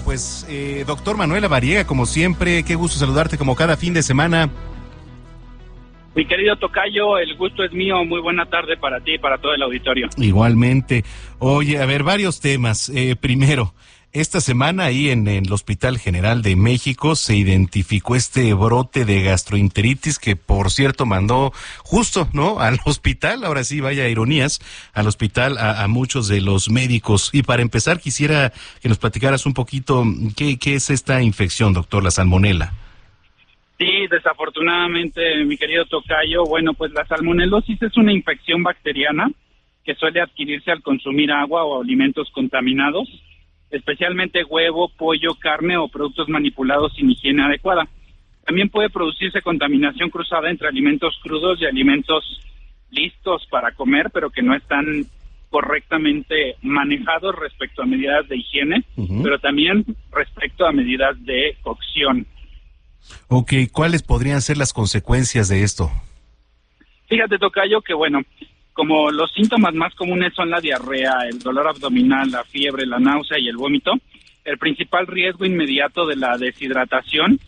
pues, doctor Manuel Lavariega, como siempre, qué gusto saludarte como cada fin de semana. Mi querido tocayo, el gusto es mío. Muy buena tarde para ti y para todo el auditorio. Igualmente. Oye, a ver, varios temas. Primero, esta semana ahí en el Hospital General de México se identificó este brote de gastroenteritis que, por cierto, mandó justo, ¿no?, al hospital, ahora sí, vaya ironías, al hospital a muchos de los médicos. Y para empezar, quisiera que nos platicaras un poquito qué es esta infección, doctor, la salmonela. Sí, desafortunadamente, mi querido tocayo, bueno, pues la salmonelosis es una infección bacteriana que suele adquirirse al consumir agua o alimentos contaminados, especialmente huevo, pollo, carne o productos manipulados sin higiene adecuada. También puede producirse contaminación cruzada entre alimentos crudos y alimentos listos para comer, pero que no están correctamente manejados respecto a medidas de higiene, pero también respecto a medidas de cocción. Ok, ¿cuáles podrían ser las consecuencias de esto? Fíjate, tocayo, que bueno, como los síntomas más comunes son la diarrea, el dolor abdominal, la fiebre, la náusea y el vómito, el principal riesgo inmediato de la deshidratación,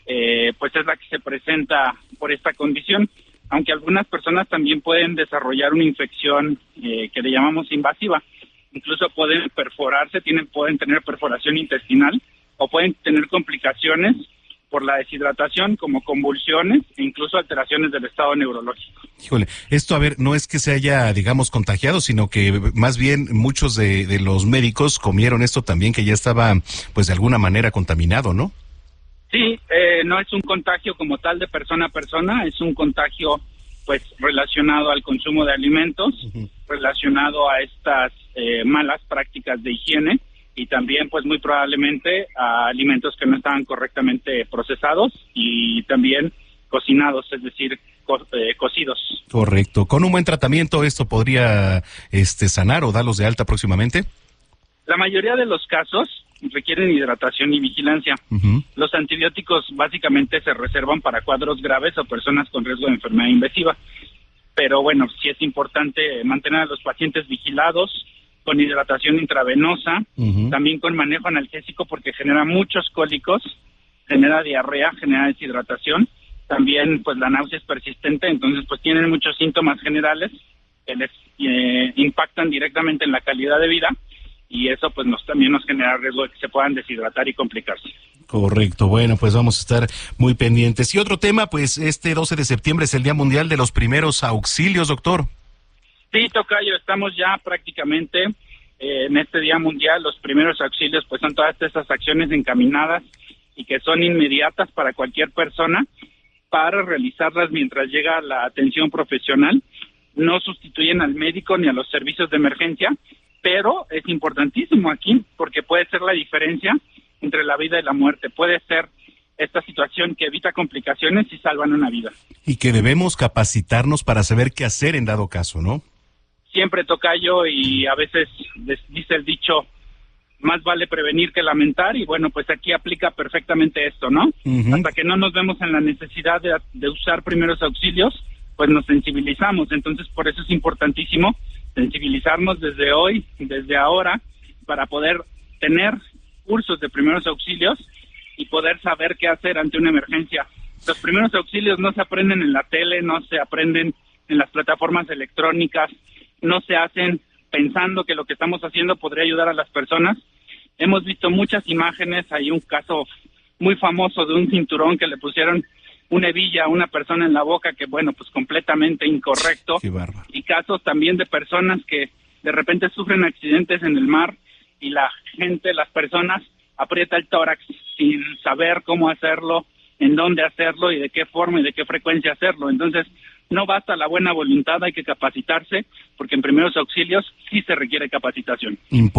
pues es la que se presenta por esta condición, aunque algunas personas también pueden desarrollar una infección que le llamamos invasiva. Incluso pueden perforarse, pueden tener perforación intestinal o pueden tener complicaciones por la deshidratación, como convulsiones e incluso alteraciones del estado neurológico. Híjole, esto, a ver, no es que se haya, digamos, contagiado, sino que más bien muchos de los médicos comieron esto también, que ya estaba, pues, de alguna manera contaminado, ¿no? Sí, no es un contagio como tal de persona a persona, es un contagio, pues, relacionado al consumo de alimentos, relacionado a estas malas prácticas de higiene, y también, pues, muy probablemente a alimentos que no estaban correctamente procesados y también cocinados, es decir, cocidos. Correcto. ¿Con un buen tratamiento esto podría sanar o darlos de alta próximamente? La mayoría de los casos requieren hidratación y vigilancia. Los antibióticos básicamente se reservan para cuadros graves o personas con riesgo de enfermedad invasiva. Pero bueno, sí es importante mantener a los pacientes vigilados, con hidratación intravenosa, también con manejo analgésico porque genera muchos cólicos, genera diarrea, genera deshidratación, también pues la náusea es persistente, entonces pues tienen muchos síntomas generales que les impactan directamente en la calidad de vida y eso pues también nos genera riesgo de que se puedan deshidratar y complicarse. Correcto, bueno, pues vamos a estar muy pendientes. Y otro tema, pues este 12 de septiembre es el Día Mundial de los Primeros Auxilios, doctor. Sí, tocayo, estamos ya prácticamente en este Día Mundial. Los primeros auxilios pues son todas estas acciones encaminadas y que son inmediatas para cualquier persona para realizarlas mientras llega la atención profesional. No sustituyen al médico ni a los servicios de emergencia, pero es importantísimo aquí porque puede ser la diferencia entre la vida y la muerte. Puede ser esta situación que evita complicaciones y salvan una vida. Y que debemos capacitarnos para saber qué hacer en dado caso, ¿no? Siempre, tocayo, y a veces dice el dicho, más vale prevenir que lamentar, y bueno, pues aquí aplica perfectamente esto, ¿no? Hasta que no nos vemos en la necesidad de usar primeros auxilios, pues nos sensibilizamos. Entonces, por eso es importantísimo sensibilizarnos desde hoy, desde ahora, para poder tener cursos de primeros auxilios y poder saber qué hacer ante una emergencia. Los primeros auxilios no se aprenden en la tele, no se aprenden en las plataformas electrónicas, no se hacen pensando que lo que estamos haciendo podría ayudar a las personas. Hemos visto muchas imágenes, hay un caso muy famoso de un cinturón que le pusieron una hebilla a una persona en la boca, que bueno, pues completamente incorrecto. Qué bárbaro. Y casos también de personas que de repente sufren accidentes en el mar y las personas aprieta el tórax sin saber cómo hacerlo, en dónde hacerlo y de qué forma y de qué frecuencia hacerlo. Entonces, no basta la buena voluntad, hay que capacitarse, porque en primeros auxilios sí se requiere capacitación.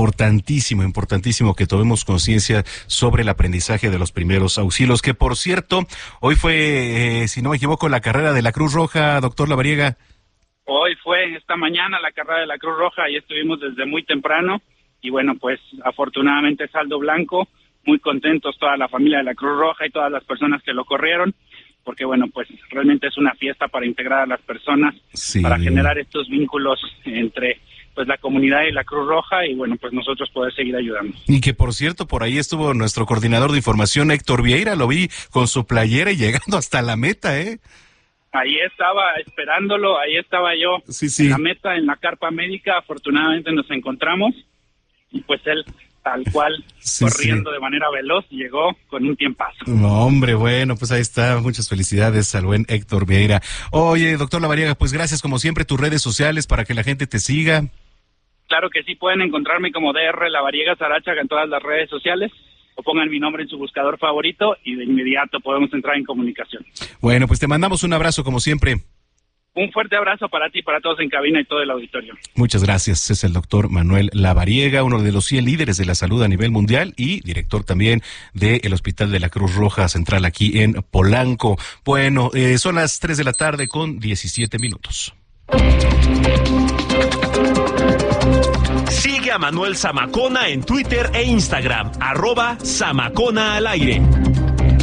Importantísimo que tomemos conciencia sobre el aprendizaje de los primeros auxilios, que por cierto, hoy fue, si no me equivoco, la carrera de la Cruz Roja, doctor Lavariega. Hoy fue esta mañana la carrera de la Cruz Roja y estuvimos desde muy temprano, y bueno, pues afortunadamente saldo blanco, muy contentos toda la familia de la Cruz Roja y todas las personas que lo corrieron, porque bueno, pues realmente es una fiesta para integrar a las personas, sí, para generar estos vínculos entre pues la comunidad y la Cruz Roja, y bueno, pues nosotros poder seguir ayudando. Y que por cierto, por ahí estuvo nuestro coordinador de información, Héctor Vieira, lo vi con su playera y llegando hasta la meta, ¿eh? Ahí estaba esperándolo, ahí estaba yo, en la meta, en la carpa médica. Afortunadamente nos encontramos y pues él, tal cual, corriendo de manera veloz, llegó con un tiempazo. No, hombre, bueno, pues ahí está. Muchas felicidades al buen Héctor Vieira. Oye, doctor Lavariega, pues gracias como siempre, tus redes sociales para que la gente te siga. Claro que sí, pueden encontrarme como DR Lavariega Sarachaga en todas las redes sociales, o pongan mi nombre en su buscador favorito y de inmediato podemos entrar en comunicación. Bueno, pues te mandamos un abrazo como siempre. Un fuerte abrazo para ti, para todos en cabina y todo el auditorio. Muchas gracias. Es el doctor Manuel Lavariega, uno de los 100 líderes de la salud a nivel mundial y director también del Hospital de la Cruz Roja Central aquí en Polanco. Bueno, son las 3 de la tarde con 17 minutos. Sigue a Manuel Zamacona en Twitter e Instagram, @Zamacona al aire.